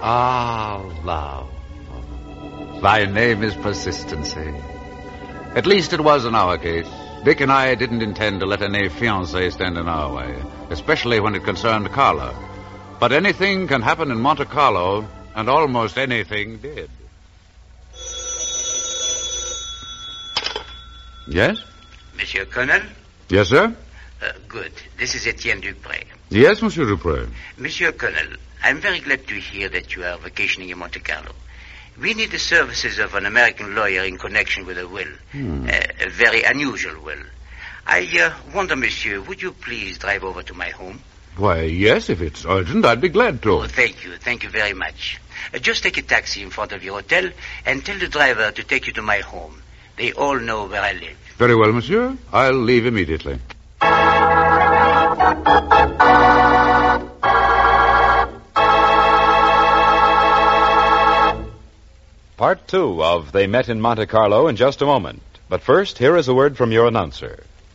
Ah, love. Thy name is persistency. At least it was in our case. Dick and I didn't intend to let any fiancé stand in our way, especially when it concerned Carla. But anything can happen in Monte Carlo, and almost anything did. Yes? Monsieur Colonel? Yes, sir? Good. This is Etienne Dupré. Yes, Monsieur Dupré. Monsieur Colonel, I'm very glad to hear that you are vacationing in Monte Carlo. We need the services of an American lawyer in connection with a will. A very unusual will. I wonder, monsieur, would you please drive over to my home? Why, yes, if it's urgent, I'd be glad to. Oh, thank you. Thank you very much. Just take a taxi in front of your hotel and tell the driver to take you to my home. They all know where I live. Very well, monsieur. I'll leave immediately. Part 2 of They Met in Monte Carlo in just a moment. But first, here is a word from your announcer.